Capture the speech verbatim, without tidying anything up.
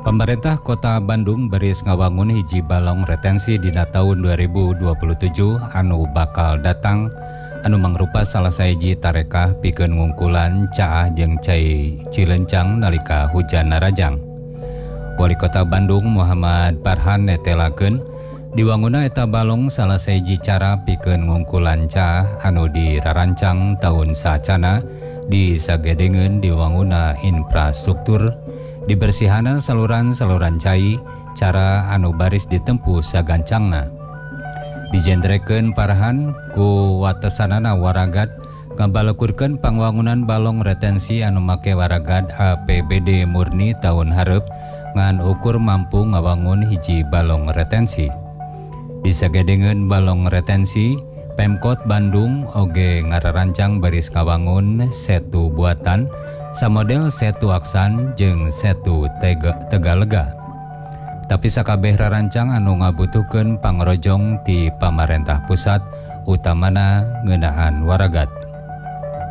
Pemerintah Kota Bandung beris ngawangun hiji balong retensi dina tahun dua ribu dua puluh tujuh anu bakal datang, anu mangrupa salah sahiji tarekah pikeun ngungkulan caah jeung cai Cilencang nalika hujan narajang. Wali Kota Bandung Muhammad Farhan netelakeun diwangunna eta balong salah sahiji cara pikeun ngungkulan caah anu dirarancang tahun saacana disagedengeun diwangunna infrastruktur dibersihana saluran-saluran cai cara anu baris ditempuh sagancangna. Dijendrekeun Farhan ku watesanana Waragad ngabalekurkeun pangwangunan balong retensi anu make Waragad A P B D murni tahun hareup ngan ukur mampu ngawangun hiji balong retensi. Disagedengeun balong retensi, Pemkot Bandung oge ngararancang baris ngawangun setu buatan samodel setu Aksan jeung setu Tegalega. Tapi sakabeh rarancang anu ngabutuhkeun pangrojong ti pamarentah pusat utamana ngeunaan Waragad.